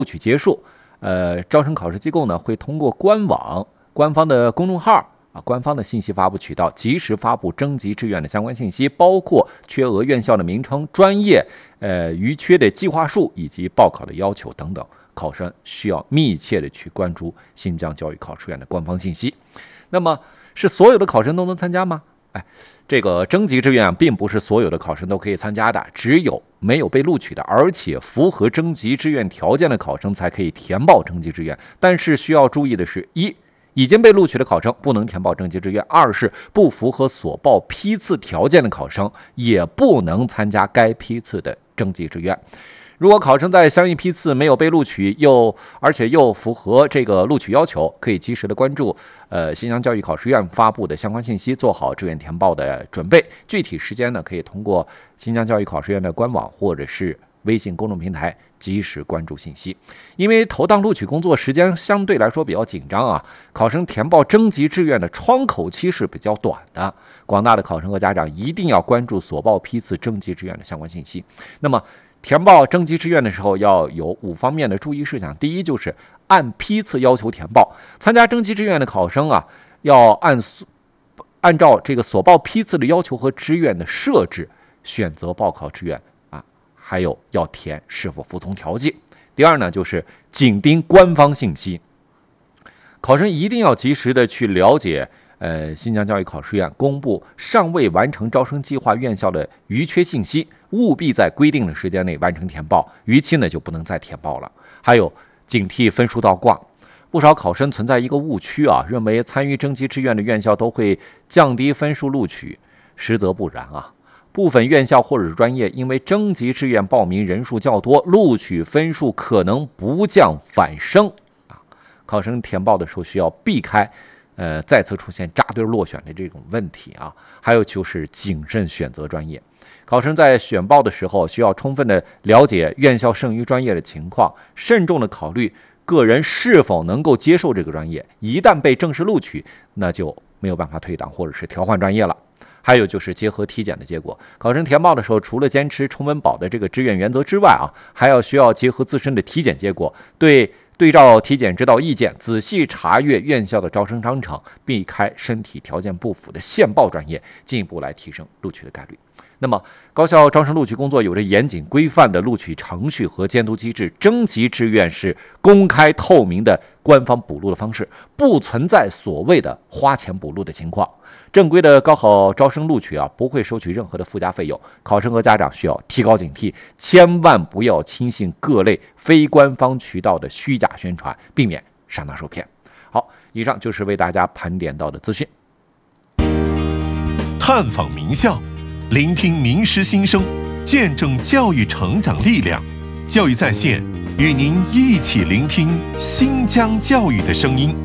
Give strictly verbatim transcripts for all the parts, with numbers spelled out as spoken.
录取结束，呃，招生考试机构呢会通过官网、官方的公众号啊、官方的信息发布渠道，及时发布征集志愿的相关信息，包括缺额院校的名称、专业、呃余缺的计划数以及报考的要求等等。考生需要密切的去关注新疆教育考试院的官方信息。那么，是所有的考生都能参加吗？哎，这个征集志愿并不是所有的考生都可以参加的，只有没有被录取的，而且符合征集志愿条件的考生才可以填报征集志愿。但是需要注意的是，一，已经被录取的考生不能填报征集志愿；二是不符合所报批次条件的考生也不能参加该批次的征集志愿。如果考生在相应批次没有被录取，又而且又符合这个录取要求，可以及时的关注呃新疆教育考试院发布的相关信息，做好志愿填报的准备。具体时间呢，可以通过新疆教育考试院的官网或者是微信公众平台及时关注信息。因为投档录取工作时间相对来说比较紧张啊，考生填报征集志愿的窗口期是比较短的，广大的考生和家长一定要关注所报批次征集志愿的相关信息。那么填报征集志愿的时候要有五方面的注意事项。第一，就是按批次要求填报，参加征集志愿的考生啊，要按按照这个所报批次的要求和志愿的设置选择报考志愿啊，还有要填是否服从调剂。第二呢，就是紧盯官方信息，考生一定要及时的去了解呃，新疆教育考试院公布尚未完成招生计划院校的余缺信息，务必在规定的时间内完成填报，逾期呢就不能再填报了。还有警惕分数倒挂，不少考生存在一个误区啊，认为参与征集志愿的院校都会降低分数录取，实则不然啊。部分院校或者是专业因为征集志愿报名人数较多，录取分数可能不降反升啊。考生填报的时候需要避开呃，再次出现扎堆落选的这种问题啊，还有就是谨慎选择专业。考生在选报的时候，需要充分的了解院校剩余专业的情况，慎重的考虑个人是否能够接受这个专业。一旦被正式录取，那就没有办法退档或者是调换专业了。还有就是结合体检的结果，考生填报的时候，除了坚持崇文保的这个志愿原则之外啊，还要需要结合自身的体检结果，对。对照体检指导意见，仔细查阅院校的招生章程，避开身体条件不符的现报专业，进一步来提升录取的概率。那么，高校招生录取工作有着严谨规范的录取程序和监督机制，征集志愿是公开透明的官方补录的方式，不存在所谓的花钱补录的情况。正规的高考招生录取啊，不会收取任何的附加费用，考生和家长需要提高警惕，千万不要轻信各类非官方渠道的虚假宣传，避免上当受骗。好，以上就是为大家盘点到的资讯。 探访名校，聆听名师心声，见证教育成长力量。教育在线，与您一起聆听新疆教育的声音。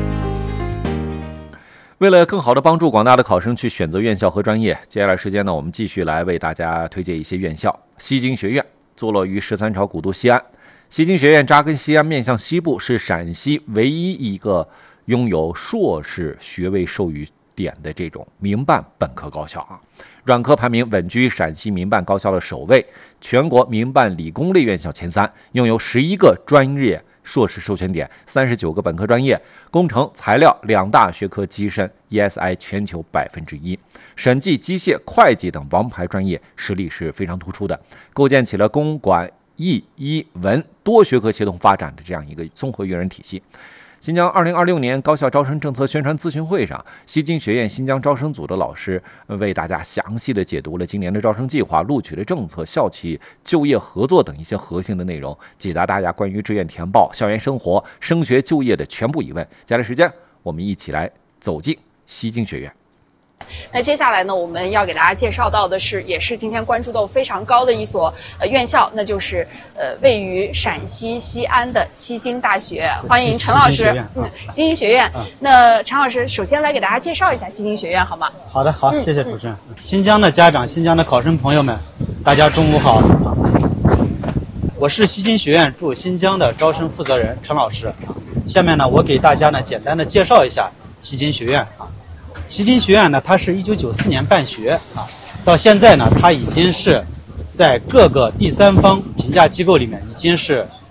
为了更好的帮助广大的考生去选择院校和专业，接下来时间呢，我们继续来为大家推荐一些院校。西京学院坐落于十三朝古都西安，西京学院扎根西安，面向西部，是陕西唯一一个拥有硕士学位授予点的这种民办本科高校啊。软科排名稳居陕西民办高校的首位，全国民办理工类院校前三，拥有十一个专业硕士授权点，三十九个本科专业，工程、材料两大学科跻身 E S I 全球百分之一，审计、机械、会计等王牌专业实力是非常突出的，构建起了公管艺医文多学科协同发展的这样一个综合育人体系。新疆二零二六年高校招生政策宣传咨询会上，西京学院新疆招生组的老师为大家详细的解读了今年的招生计划、录取的政策、校企就业合作等一些核心的内容，解答大家关于志愿填报、校园生活、升学就业的全部疑问。接下来时间，我们一起来走进西京学院。 那接下来呢，我们要给大家介绍到的是，也是今天关注度非常高的一所呃院校，那就是呃位于陕西西安的西京大学。欢迎陈老师，嗯，西京学院。嗯、那陈老师首先来给大家介绍一下西京学院，好吗？ 好的，好，谢谢主持人。嗯、新疆的家长、新疆的考生朋友们，大家中午好。我是西京学院驻新疆的招生负责人陈老师。下面呢，我给大家呢简单的介绍一下西京学院啊。西京学院呢，它是一九九四年办学啊，到现在呢，它已经是在各个第三方评价机构里面已经是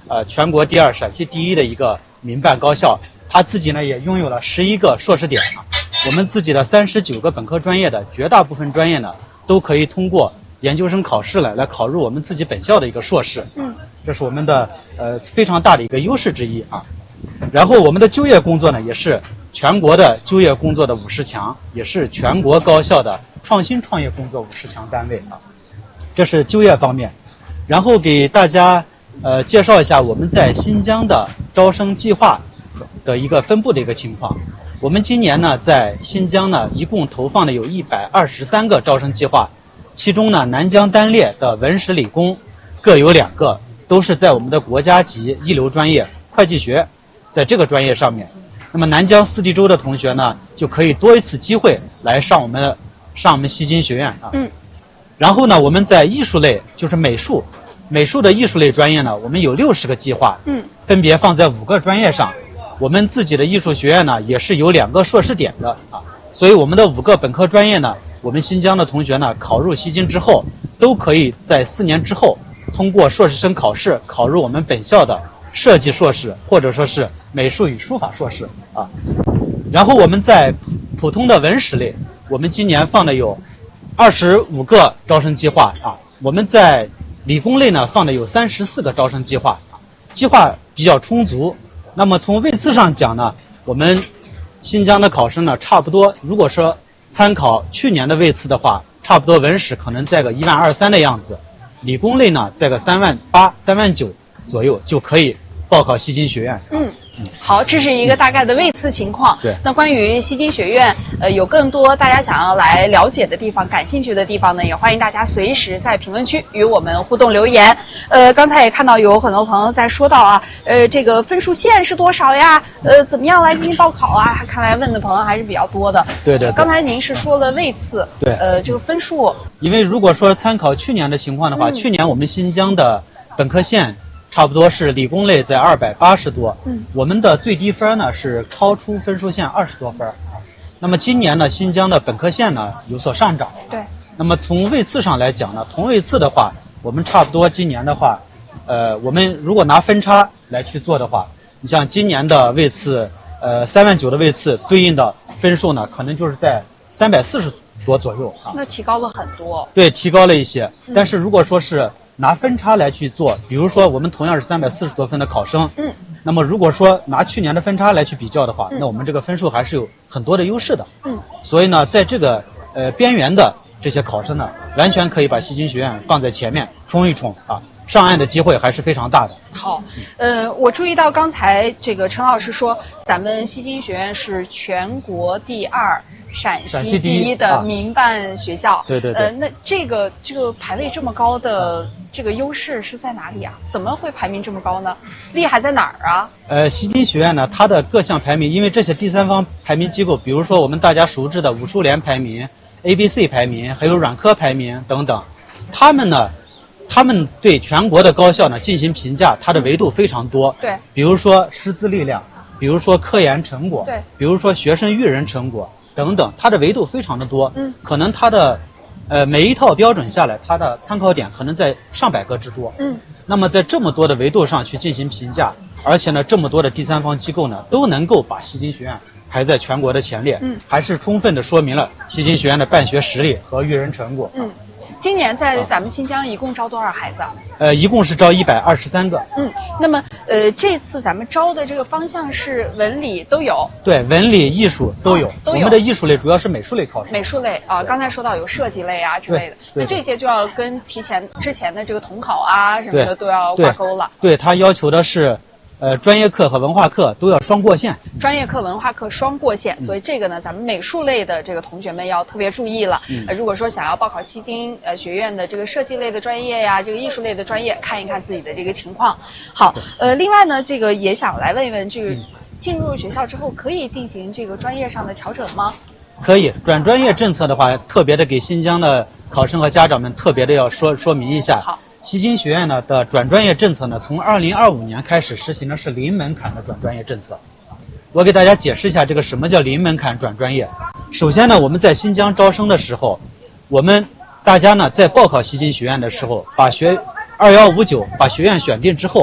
呃全国第二、陕西第一的一个民办高校，它自己呢也拥有了十一个硕士点啊。我们自己的三十九个本科专业的绝大部分专业呢，都可以通过研究生考试来来考入我们自己本校的一个硕士。 嗯， 这是我们的呃非常大的一个优势之一啊。然后我们的就业工作呢，也是全国的就业工作的五十强，也是全国高校的创新创业工作五十强单位啊。这是就业方面。然后给大家呃介绍一下我们在新疆的招生计划的一个分布的一个情况。我们今年呢，在新疆呢，一共投放的有一百二十三个招生计划，其中呢，南疆单列的文史理工各有两个，都是在我们的国家级一流专业会计学，在这个专业上面。那么南疆四地洲的同学呢，就可以多一次机会来上我们上我们西金学院啊。 嗯。 然后呢，我们在艺术类，就是美术，美术的艺术类专业呢，我们有六十个计划， 嗯， 分别放在五个专业上。我们自己的艺术学院呢，也是有两个硕士点的啊，所以我们的五个本科专业呢，我们新疆的同学呢，考入西金之后，都可以在四年之后通过硕士生考试，考入我们本校的设计硕士，或者说是美术与书法硕士啊。然后我们在普通的文史类，我们今年放的有二十五个招生计划啊。我们在理工类呢，放的有三十四个招生计划，计划比较充足。那么从位次上讲呢，我们新疆的考生呢，差不多如果说参考去年的位次的话，差不多文史可能在个一万二三的样子，理工类呢在个三万八、三万九左右就可以报考西金学院。 嗯。好，这是一个大概的位次情况。 对。 那关于西金学院，呃，有更多大家想要来了解的地方、感兴趣的地方呢，也欢迎大家随时在评论区与我们互动留言。呃，刚才也看到有很多朋友在说到啊，呃，这个分数线是多少呀？呃，怎么样来进行报考啊？看来问的朋友还是比较多的。 对对对。 刚才您是说了位次， 对， 呃，这个分数。 因为如果说参考去年的情况的话，嗯、去年我们新疆的本科线差不多是理工类在二百八十多， 嗯， 我们的最低分呢是超出分数线二十多分。那么今年呢，新疆的本科线呢有所上涨。 对。 那么从位次上来讲呢，同位次的话，我们差不多今年的话，呃，我们如果拿分差来去做的话，你像今年的位次，呃，三万九的位次对应的分数呢，可能就是在三百四十多左右啊。 那提高了很多。 对，提高了一些。嗯、但是如果说是拿分差来去做，比如说我们同样是三百四十多分的考生， 嗯， 那么如果说拿去年的分差来去比较的话， 嗯、 那我们这个分数还是有很多的优势的， 嗯， 所以呢，在这个呃边缘的这些考生呢，完全可以把西金学院放在前面冲一冲啊，上岸的机会还是非常大的。 好，呃，我注意到刚才这个陈老师说，咱们西金学院是全国第二。陕西第一的民办学校， 啊、对对对。 呃，那这个这个排位这么高的这个优势是在哪里啊？怎么会排名这么高呢？厉害在哪儿啊？ 呃，西金学院呢，它的各项排名，因为这些第三方排名机构，比如说我们大家熟知的武术联排名、A B C 排名，还有软科排名等等，他们呢，他们对全国的高校呢进行评价，它的维度非常多。 对。 比如说师资力量，比如说科研成果， 对， 比如说学生育人成果。等等，它的维度非常的多， 嗯， 可能它的，呃，每一套标准下来，它的参考点可能在上百个之多， 嗯， 那么在这么多的维度上去进行评价，而且呢，这么多的第三方机构呢，都能够把西金学院排在全国的前列， 嗯， 还是充分的说明了西金学院的办学实力和育人成果， 嗯。今年在咱们新疆一共招多少孩子？ 呃，一共是招一百二十三个。 嗯，那么呃，这次咱们招的这个方向是文理都有。 对，文理艺术都有。 哦、都有。 我们的艺术类主要是美术类考生。 美术类啊，刚才说到有设计类啊之类的，那这些就要跟提前之前的这个统考啊什么的都要挂钩了。 对，他要求的是。呃，专业课和文化课都要双过线， 专业课、文化课双过线，嗯、所以这个呢，咱们美术类的这个同学们要特别注意了。嗯、呃，如果说想要报考西金呃学院的这个设计类的专业呀，这个艺术类的专业，看一看自己的这个情况。好，呃，另外呢，这个也想来问一问，这个进入学校之后可以进行这个专业上的调整吗？ 可以，转专业政策的话，特别的给新疆的考生和家长们特别的要说说明一下。 好。 西金学院呢的转专业政策呢，从二零二五年开始实行的是零门槛的转专业政策。我给大家解释一下这个什么叫零门槛转专业。首先呢，我们在新疆招生的时候，我们大家呢在报考西金学院的时候，把学二幺五九把学院选定之后，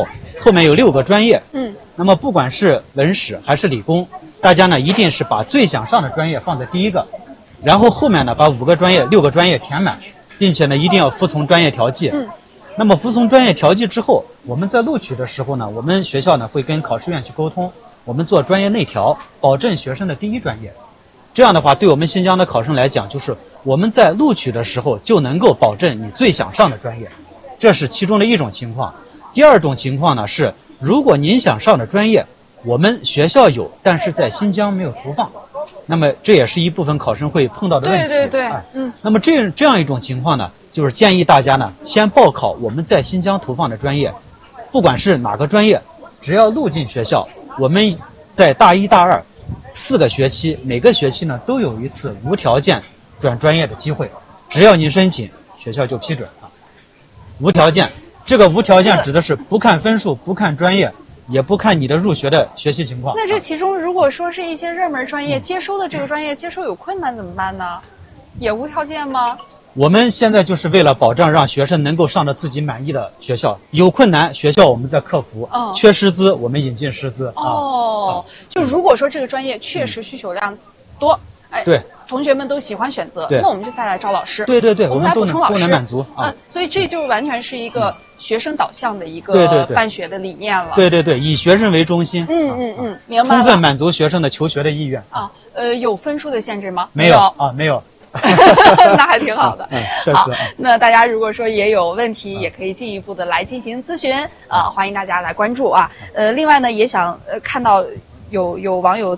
后面有六个专业， 嗯， 那么不管是文史还是理工，大家呢一定是把最想上的专业放在第一个，然后后面呢把五个专业、六个专业填满，并且呢一定要服从专业调剂。 嗯， 那么服从专业调剂之后，我们在录取的时候呢，我们学校呢会跟考试院去沟通，我们做专业内调，保证学生的第一专业。这样的话，对我们新疆的考生来讲，就是我们在录取的时候就能够保证你最想上的专业，这是其中的一种情况。第二种情况呢是，如果您想上的专业，我们学校有，但是在新疆没有投放，那么这也是一部分考生会碰到的问题。 对对对， 哎、 嗯。 那么这这样一种情况呢，就是建议大家呢先报考我们在新疆投放的专业，不管是哪个专业，只要录进学校，我们在大一、大二四个学期，每个学期呢都有一次无条件转专业的机会，只要你申请，学校就批准啊。无条件，这个无条件指的是不看分数，不看专业，也不看你的入学的学习情况。 那这其中如果说是一些热门专业，接收的这个专业接收有困难怎么办呢？也无条件吗？ 我们现在就是为了保障让学生能够上到自己满意的学校，有困难学校我们在克服， 哦、 缺师资我们引进师资。 哦、啊，就如果说这个专业确实需求量多， 嗯、哎，对， 同学们都喜欢选择， 对， 那我们就再来招老师。 对对对， 我们来补充老师， 都能满足啊、 嗯。所以这就完全是一个学生导向的一个对对对办学的理念了。 对对对，以学生为中心。 嗯嗯嗯，明白了。 充分满足学生的求学的意愿。 啊，呃，有分数的限制吗？ 没有啊，没有。 那还挺好的。 嗯，确实。 好，那大家如果说也有问题，也可以进一步的来进行咨询啊、呃，欢迎大家来关注啊。呃，另外呢，也想呃看到有有网友